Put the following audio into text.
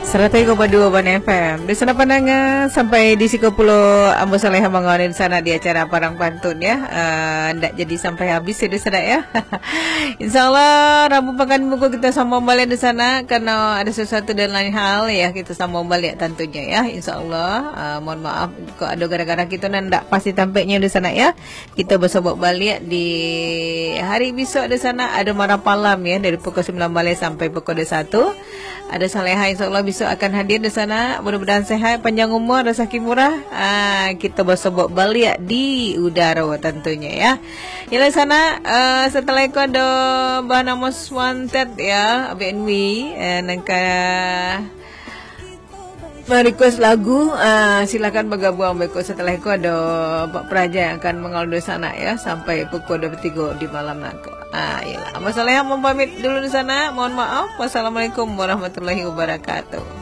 103,2 Ban FM. Di sana pandangan sampai di Siko Pulau Ambo Saleha Bangun di sana di acara Parang Pantun ya. Ndak jadi sampai habis ya di sana ya. Insyaallah Rabu pekan buku kita sama balik di sana karena ada sesuatu dan lain hal ya kita sama balik tentunya ya. Insyaallah mohon maaf kok ada gara-gara kita ndak pasti tampaknya di sana ya. Kita bersama balik di hari besok di sana ada Marapalam ya dari pukul 9 balik sampai pukul 1. Ada Saleha insyaallah besok akan hadir di sana. Mudah-mudahan sehat, panjang umur, rezeki murah. Kita bersama balik di udara tentunya ya. Di sana setelah itu ada Bahana Most Wanted ya, BNW nangka request lagu, silakan bergabung berikut. Setelah itu ada Pak Praja yang akan mengalir di sana ya sampai pukul 23 di malam nanti. Yalah, Mas Saleha mau pamit dulu di sana. Mohon maaf. Wassalamualaikum warahmatullahi wabarakatuh.